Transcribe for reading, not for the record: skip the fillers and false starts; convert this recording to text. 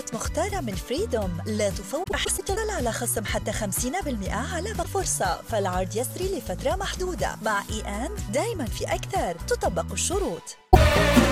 سيارات مختارة من فريدوم. لا تفوت حصة على خصم حتى 50% على فرصة، فالعرض يسري لفترة محدودة. مع دايما في أكثر، تطبق الشروط.